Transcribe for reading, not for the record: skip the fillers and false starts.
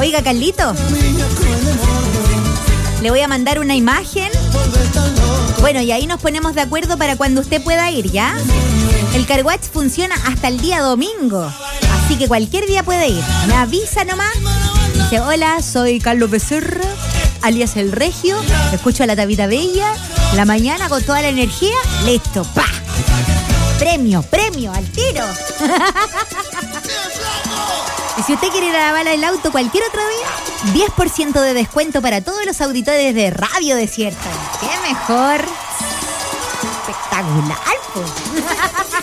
Oiga, Carlito, le voy a mandar una imagen. Bueno, y ahí nos ponemos de acuerdo para cuando usted pueda ir, ¿ya? El Car Wash funciona hasta el día domingo, así que cualquier día puede ir. Me avisa nomás. Dice, hola, soy Carlos Becerra, alias El Regio. Escucho a la Tabita Bella. La mañana con toda la energía. Listo, ¡pa! Premio, al tiro. Y si usted quiere ir a lavar el auto cualquier otro día, 10% de descuento para todos los auditores de Radio Desierta. ¡Qué mejor! Espectacular, pues.